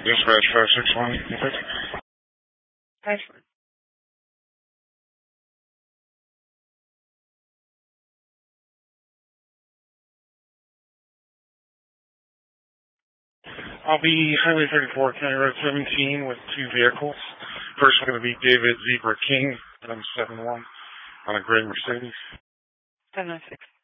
Dispatch 561. Excellent. I'll be Highway 34, County Road 17 with two vehicles. First one going to be David Zebra King, M71, on a gray Mercedes. 796.